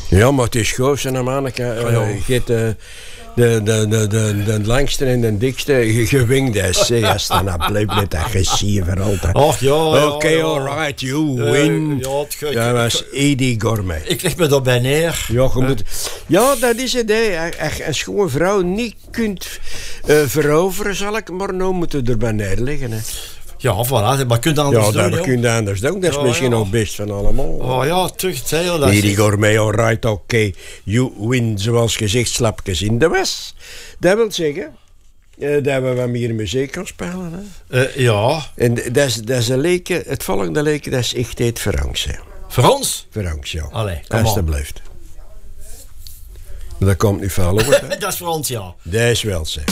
Ja, maar het is goed, zijn manneke. Je hebt de langste en de dikste gewingd is. Als dan nou blijft net dat gezien voor altijd. Ach ja. Oké, alright, you win. Dat was Eddie Gourmet. Ik leg me daarbij neer. Ja, je moet, ja, dat is het. Als je een vrouw niet kunt veroveren, zal ik maar nou moeten erbij neerleggen. Hè. Ja, voilà, maar kun je anders doen. Ja, dat kun je anders doen. Dat is misschien nog best van allemaal. Oh ja, terug het heel. Eddie Gourmet, alright, oké. You win, zoals gezegd, slapjes in de was. Dat wil zeggen dat we wat meer muziek gaan spelen. Hè? Ja. En dat is een leken, het volgende leken, dat is echt het Frans. Voor ons? Frans, ja. Allee, kom alsjeblieft. Maar dat komt niet veel over. Dat is voor ons, ja. Dat is wel zo.